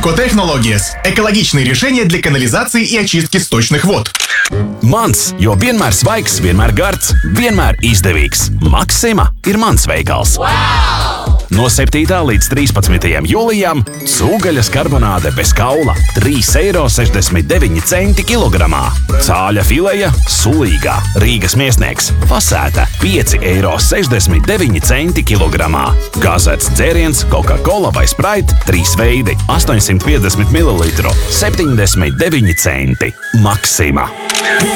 Экотехнологijas – экологичные решения для канализации и очистки сточных вод. Mans, jo vienmēr svaigs, vienmēr gards, vienmēr izdevīgs. Maxima ir mans veikals. No 7. līdz 13. jūlijam cūgaļas karbonāde bez kaula – 3,69 € kilogramā. Cāļa fileja sulīgā Rīgas miesnieks fasēta – 5,69 € kilogramā. Gāzēts dzēriens Coca-Cola vai Sprite 3 veidi – 850 ml – 79 centi. Maxima.